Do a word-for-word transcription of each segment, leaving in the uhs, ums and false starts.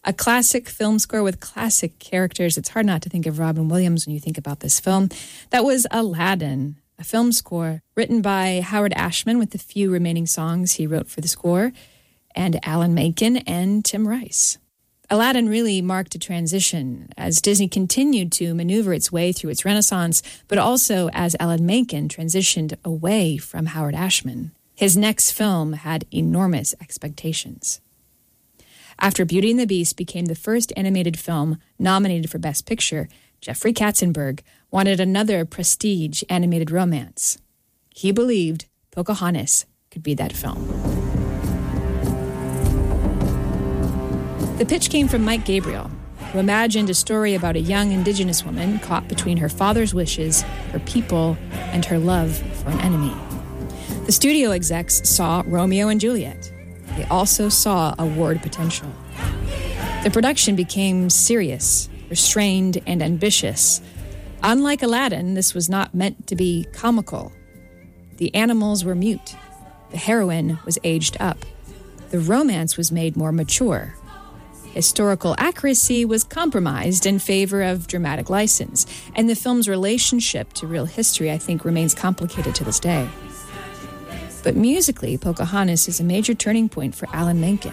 A classic film score with classic characters. It's hard not to think of Robin Williams when you think about this film. That was Aladdin, a film score written by Howard Ashman with the few remaining songs he wrote for the score, and Alan Menken and Tim Rice. Aladdin really marked a transition as Disney continued to maneuver its way through its renaissance, but also as Alan Menken transitioned away from Howard Ashman. His next film had enormous expectations. After Beauty and the Beast became the first animated film nominated for Best Picture, Jeffrey Katzenberg wanted another prestige animated romance. He believed Pocahontas could be that film. The pitch came from Mike Gabriel, who imagined a story about a young indigenous woman caught between her father's wishes, her people, and her love for an enemy. The studio execs saw Romeo and Juliet. They also saw award potential. The production became serious, restrained, and ambitious. Unlike Aladdin, this was not meant to be comical. The animals were mute. The heroine was aged up. The romance was made more mature. Historical accuracy was compromised in favor of dramatic license, and the film's relationship to real history, I think, remains complicated to this day. But musically, Pocahontas is a major turning point for Alan Menken.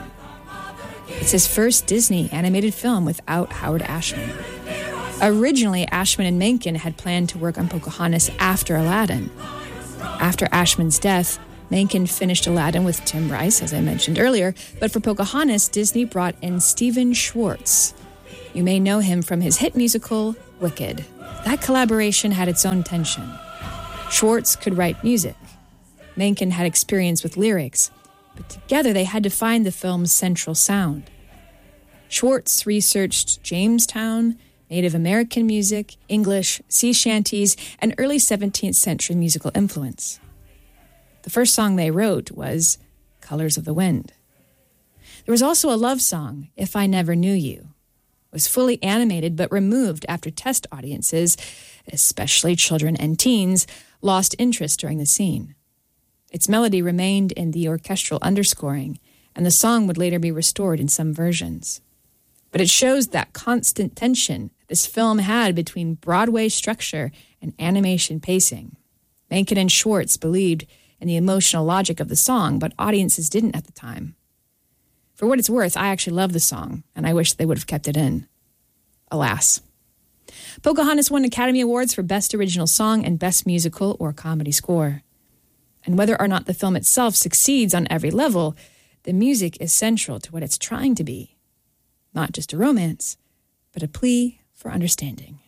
It's his first Disney animated film without Howard Ashman. Originally, Ashman and Menken had planned to work on Pocahontas after Aladdin. After Ashman's death, Menken finished Aladdin with Tim Rice, as I mentioned earlier, but for Pocahontas, Disney brought in Stephen Schwartz. You may know him from his hit musical, Wicked. That collaboration had its own tension. Schwartz could write music. Menken had experience with lyrics, but together they had to find the film's central sound. Schwartz researched Jamestown, Native American music, English, sea shanties, and early seventeenth century musical influence. The first song they wrote was Colors of the Wind. There was also a love song, If I Never Knew You. It was fully animated but removed after test audiences, especially children and teens, lost interest during the scene. Its melody remained in the orchestral underscoring, and the song would later be restored in some versions. But it shows that constant tension this film had between Broadway structure and animation pacing. Menken and Schwartz believed in the emotional logic of the song, but audiences didn't at the time. For what it's worth, I actually love the song, and I wish they would have kept it in. Alas. Pocahontas won Academy Awards for Best Original Song and Best Musical or Comedy Score. And whether or not the film itself succeeds on every level, the music is central to what it's trying to be. Not just a romance, but a plea for understanding.